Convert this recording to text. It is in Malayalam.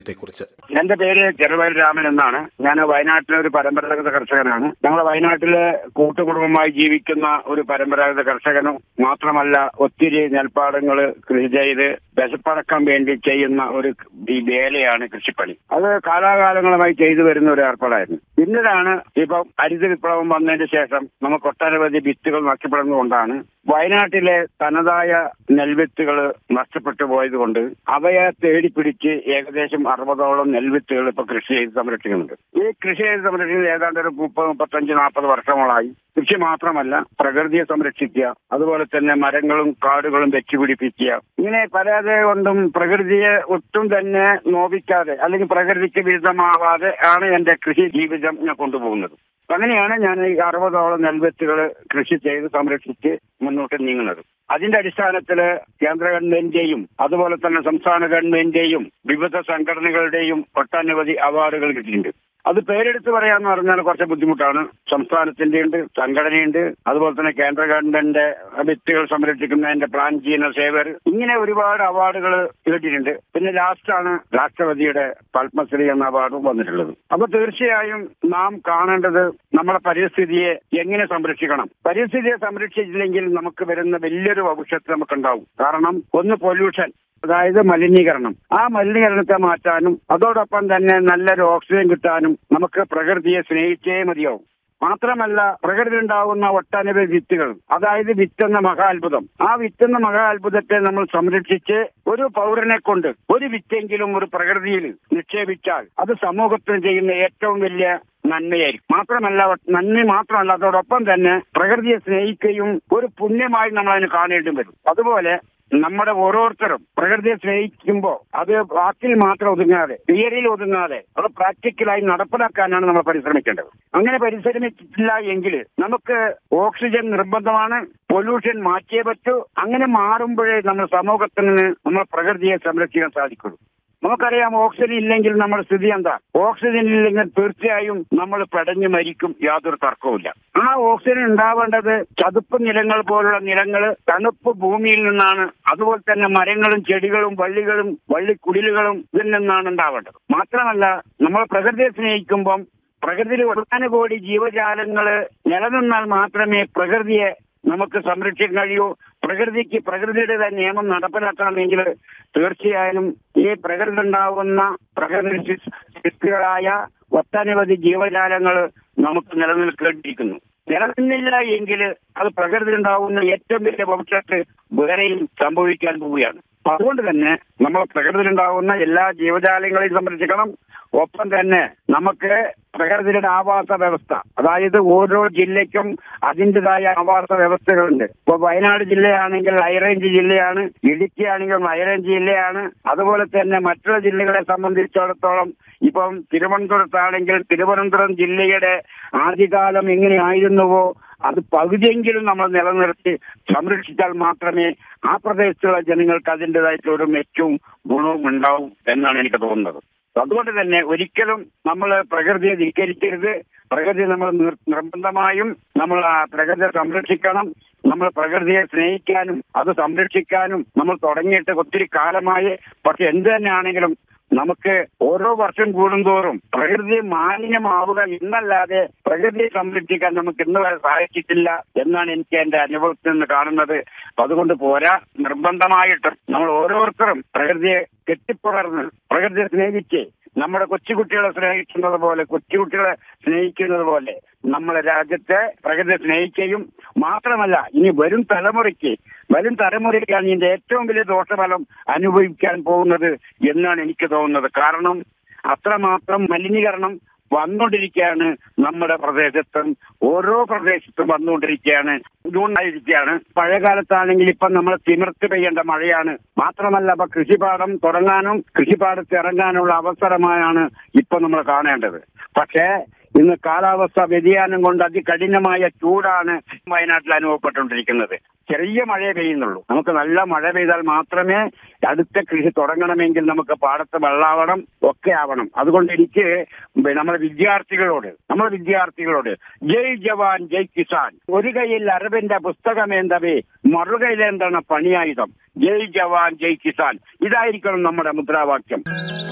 കുറിച്ച്. എന്റെ പേര് ചെറുവയൽ രാമൻ എന്നാണ്. ഞാൻ വയനാട്ടിലെ ഒരു പരമ്പരാഗത കർഷകനാണ്. ഞങ്ങൾ വയനാട്ടില് കൂട്ടുകുടുംബമായി ജീവിക്കുന്ന ഒരു പരമ്പരാഗത കർഷകനും മാത്രമല്ല, ഒത്തിരി നെൽപ്പാടങ്ങൾ കൃഷി ചെയ്ത് വിശപ്പടക്കാൻ വേണ്ടി ചെയ്യുന്ന ഒരു വേലയാണ് കൃഷിപ്പണി. അത് കാലാകാലങ്ങളുമായി ചെയ്തു വരുന്ന ഒരു ഏർപ്പാടായിരുന്നു. പിന്നീടാണ് ഇപ്പം ഹരിത വിപ്ലവം വന്നതിന് ശേഷം നമുക്ക് ഒട്ടനവധി വിത്തുകൾ നഷ്ടപ്പെടുന്നതുകൊണ്ടാണ് വയനാട്ടിലെ തനതായ നെൽവിത്തുകൾ നഷ്ടപ്പെട്ടു പോയതുകൊണ്ട് അവയെ തേടിപ്പിടിച്ച് ഏകദേശം 60ഓളം നെൽവിത്തുകൾ ഇപ്പൊ കൃഷി ചെയ്ത് സംരക്ഷിക്കുന്നുണ്ട്. ഈ കൃഷി ചെയ്ത് സംരക്ഷിക്കുന്നത് ഏതാണ്ട് ഒരു 30, 35, 40 വർഷങ്ങളായി. കൃഷി മാത്രമല്ല, പ്രകൃതിയെ സംരക്ഷിക്കുക, അതുപോലെ തന്നെ മരങ്ങളും കാടുകളും വെച്ചുപിടിപ്പിക്കുക, ഇങ്ങനെ പലതെ കൊണ്ടും പ്രകൃതിയെ ഒട്ടും തന്നെ നോവിക്കാതെ അല്ലെങ്കിൽ പ്രകൃതിക്ക് വിരുദ്ധമാവാതെ ആണ് എന്റെ കൃഷി ജീവിതം ഞാൻ കൊണ്ടുപോകുന്നത്. അങ്ങനെയാണ് ഞാൻ ഈ 60ഓളം നെൽവിത്തുകൾ കൃഷി ചെയ്ത് സംരക്ഷിച്ച് മുന്നോട്ട് നീങ്ങുന്നത്. അതിന്റെ അടിസ്ഥാനത്തില് കേന്ദ്ര ഗവൺമെന്റിന്റെയും അതുപോലെ തന്നെ സംസ്ഥാന ഗവൺമെന്റിന്റെയും വിവിധ സംഘടനകളുടെയും ഒട്ടനവധി അവാർഡുകൾ കിട്ടിയിട്ടുണ്ട്. അത് പേരെടുത്ത് പറയാന്ന് പറഞ്ഞാൽ കുറച്ച് ബുദ്ധിമുട്ടാണ്. സംസ്ഥാനത്തിന്റെ ഉണ്ട്, സംഘടനയുണ്ട്, അതുപോലെ തന്നെ കേന്ദ്ര ഗവൺമെന്റിന്റെ വിത്തുകൾ സംരക്ഷിക്കുന്നതിന്റെ പ്ലാൻ ചെയ്യുന്ന സേവർ, ഇങ്ങനെ ഒരുപാട് അവാർഡുകൾ കിട്ടിയിട്ടുണ്ട്. പിന്നെ ലാസ്റ്റാണ് രാഷ്ട്രപതിയുടെ പത്മശ്രീ എന്ന അവാർഡും വന്നിട്ടുള്ളത്. അപ്പൊ തീർച്ചയായും നാം കാണേണ്ടത് നമ്മുടെ പരിസ്ഥിതിയെ എങ്ങനെ സംരക്ഷിക്കണം. പരിസ്ഥിതിയെ സംരക്ഷിച്ചില്ലെങ്കിൽ നമുക്ക് വരുന്ന വലിയൊരു ഭവിഷ്യത്ത് നമുക്കുണ്ടാവും. കാരണം ഒന്ന് പൊല്യൂഷൻ, അതായത് മലിനീകരണം. ആ മലിനീകരണത്തെ മാറ്റാനും അതോടൊപ്പം തന്നെ നല്ലൊരു ഓക്സിജൻ കിട്ടാനും നമുക്ക് പ്രകൃതിയെ സ്നേഹിച്ചേ മതിയാവും. മാത്രമല്ല, പ്രകൃതി ഉണ്ടാകുന്ന ഒട്ടനവധി വിത്തുകൾ, അതായത് വിത്തെന്ന മഹാത്ഭുതം, ആ വിത്തെന്ന മഹാത്ഭുതത്തെ നമ്മൾ സംരക്ഷിച്ച് ഒരു പൗരനെ കൊണ്ട് ഒരു വിത്തെങ്കിലും ഒരു പ്രകൃതിയിൽ നിക്ഷേപിച്ചാൽ അത് സമൂഹത്തിന് ചെയ്യുന്ന ഏറ്റവും വലിയ നന്മയായിരിക്കും. നന്മ മാത്രമല്ല, അതോടൊപ്പം തന്നെ പ്രകൃതിയെ സ്നേഹിക്കുകയും ഒരു പുണ്യമായി നമ്മൾ അതിന് കാണേണ്ടി വരും. അതുപോലെ നമ്മുടെ ഓരോരുത്തരും പ്രകൃതിയെ സ്നേഹിക്കുമ്പോൾ അത് വാക്കിൽ മാത്രം ഒതുങ്ങാതെ, തിയറിയിൽ ഒതുങ്ങാതെ അത് പ്രാക്ടിക്കലായി നടപ്പിലാക്കാനാണ് നമ്മൾ പരിശ്രമിക്കേണ്ടത്. അങ്ങനെ പരിശ്രമിച്ചിട്ടില്ല എങ്കിൽ നമുക്ക് ഓക്സിജൻ നിർബന്ധമാണ്, പൊല്യൂഷൻ മാറ്റിയേ പറ്റൂ. അങ്ങനെ മാറുമ്പോഴേ നമ്മൾ സമൂഹത്തിന് നമ്മൾ പ്രകൃതിയെ സംരക്ഷിക്കാൻ സാധിക്കുള്ളൂ. നമുക്കറിയാം, ഓക്സിജൻ ഇല്ലെങ്കിൽ നമ്മുടെ സ്ഥിതി എന്താ? ഓക്സിജൻ ഇല്ലെങ്കിൽ തീർച്ചയായും നമ്മൾ പെടഞ്ഞു മരിക്കും, യാതൊരു തർക്കവുമില്ല. ആ ഓക്സിജൻ ഉണ്ടാവേണ്ടത് ചതുപ്പ് നിലങ്ങൾ പോലുള്ള നിലങ്ങൾ, തണുപ്പ് ഭൂമിയിൽ നിന്നാണ്. അതുപോലെ തന്നെ മരങ്ങളും ചെടികളും വള്ളിക്കുടിലുകളും ഇതിൽ നിന്നാണ് ഉണ്ടാവേണ്ടത്. മാത്രമല്ല, നമ്മൾ പ്രകൃതിയെ സ്നേഹിക്കുമ്പം പ്രകൃതിയിൽ 1 കോടി ജീവജാലങ്ങള് നിലനിന്നാൽ മാത്രമേ പ്രകൃതിയെ നമുക്ക് സംരക്ഷിക്കാൻ കഴിയൂ. പ്രകൃതിയുടെ നിയമം നടപ്പിലാക്കണമെങ്കിൽ തീർച്ചയായും ഈ പ്രകൃതി ഉണ്ടാകുന്ന പ്രകൃതി സൃഷ്ടികളായ ഒട്ടനവധി ജീവജാലങ്ങൾ നമുക്ക് നിലനിൽക്കേണ്ടിയിരിക്കുന്നു. നിലനിന്നില്ല എങ്കിൽ അത് പ്രകൃതി ഉണ്ടാകുന്ന ഏറ്റവും വലിയ ഭവിഷ്യത്ത് വേറെയും സംഭവിക്കാൻ പോവുകയാണ്. അതുകൊണ്ട് തന്നെ നമ്മൾ പ്രകൃതിയിലുണ്ടാകുന്ന എല്ലാ ജീവജാലങ്ങളെയും സംരക്ഷിക്കണം. ഒപ്പം തന്നെ നമുക്ക് പ്രകൃതിയുടെ ആവാസ വ്യവസ്ഥ, അതായത് ഓരോ ജില്ലയ്ക്കും അതിൻ്റെതായ ആവാസ വ്യവസ്ഥകളുണ്ട്. ഇപ്പൊ വയനാട് ജില്ലയാണെങ്കിൽ ഹൈറേഞ്ച് ജില്ലയാണ്, ഇടുക്കി ആണെങ്കിൽ ഹൈറേഞ്ച് ജില്ലയാണ്. അതുപോലെ തന്നെ മറ്റുള്ള ജില്ലകളെ സംബന്ധിച്ചിടത്തോളം ഇപ്പം തിരുവനന്തപുരത്താണെങ്കിൽ തിരുവനന്തപുരം ജില്ലയുടെ ആദ്യകാലം എങ്ങനെയായിരുന്നുവോ അത് പകുതിയെങ്കിലും നമ്മൾ നിലനിർത്തി സംരക്ഷിച്ചാൽ മാത്രമേ ആ പ്രദേശത്തുള്ള ജനങ്ങൾക്ക് അതിൻ്റെതായിട്ടുള്ള ഒരു മെച്ചവും ഗുണവും ഉണ്ടാവും എന്നാണ് എനിക്ക് തോന്നുന്നത്. അതുകൊണ്ട് തന്നെ ഒരിക്കലും നമ്മൾ പ്രകൃതിയെ ധിക്കരിക്കരുത്. പ്രകൃതി നമ്മൾ നിർബന്ധമായും നമ്മൾ പ്രകൃതിയെ സംരക്ഷിക്കണം. നമ്മൾ പ്രകൃതിയെ സ്നേഹിക്കാനും അത് സംരക്ഷിക്കാനും നമ്മൾ തുടങ്ങിയിട്ട് ഒത്തിരി കാലമായി. പക്ഷെ എന്ത് തന്നെയാണെങ്കിലും നമുക്ക് ഓരോ വർഷം കൂടുന്തോറും പ്രകൃതി മാലിന്യമാവുക എന്നല്ലാതെ പ്രകൃതിയെ സംരക്ഷിക്കാൻ നമുക്ക് ഇന്ന് വരെ സാധിച്ചിട്ടില്ല എന്നാണ് എനിക്ക് എന്റെ അനുഭവത്തിൽ നിന്ന് കാണുന്നത്. അതുകൊണ്ട് പോരാ, നിർബന്ധമായിട്ടും നമ്മൾ ഓരോരുത്തരും പ്രകൃതിയെ കെട്ടിപ്പുണർന്ന് പ്രകൃതിയെ സ്നേഹിച്ച് നമ്മുടെ കൊച്ചുകുട്ടികളെ സ്നേഹിക്കുന്നത് പോലെ നമ്മളെ രാജ്യത്തെ പ്രകൃതിയെ സ്നേഹിക്കുകയും മാത്രമല്ല ഇനി വരും തലമുറയ്ക്കാണ് ഇതിന്റെ ഏറ്റവും വലിയ ദോഷഫലം അനുഭവിക്കാൻ പോകുന്നത് എന്നാണ് എനിക്ക് തോന്നുന്നത്. കാരണം അത്രമാത്രം മലിനീകരണം വന്നുകൊണ്ടിരിക്കുകയാണ് നമ്മുടെ പ്രദേശത്തും, ഓരോ പ്രദേശത്തും വന്നുകൊണ്ടിരിക്കുകയാണ്. ഇതുകൊണ്ടായിരിക്കുകയാണ് പഴയ കാലത്താണെങ്കിൽ ഇപ്പം നമ്മൾ തിമിർത്ത് പെയ്യേണ്ട മഴയാണ്. മാത്രമല്ല, ഇപ്പൊ കൃഷിപ്പാടം തുടങ്ങാനും കൃഷിപ്പാടത്ത് ഇറങ്ങാനുള്ള അവസരമായാണ് ഇപ്പൊ നമ്മൾ കാണേണ്ടത്. പക്ഷേ ഇന്ന് കാലാവസ്ഥ വ്യതിയാനം കൊണ്ട് അതികഠിനമായ ചൂടാണ് വയനാട്ടിൽ അനുഭവപ്പെട്ടുകൊണ്ടിരിക്കുന്നത്. ചെറിയ മഴയെ പെയ്യുന്നുള്ളൂ. നമുക്ക് നല്ല മഴ പെയ്താൽ മാത്രമേ അടുത്ത കൃഷി തുടങ്ങണമെങ്കിൽ നമുക്ക് പാടത്ത് വെള്ളാവണം, ഒക്കെ ആവണം. അതുകൊണ്ട് എനിക്ക് നമ്മുടെ വിദ്യാർത്ഥികളോട് ജയ് ജവാൻ ജയ് കിസാൻ, ഒരു കൈയിൽ അറബിന്റെ പുസ്തകമേന്തവേ മറുകൈയിലെന്താണ് പണിയായുധം, ജയ് ജവാൻ ജയ് കിസാൻ, ഇതായിരിക്കണം നമ്മുടെ മുദ്രാവാക്യം.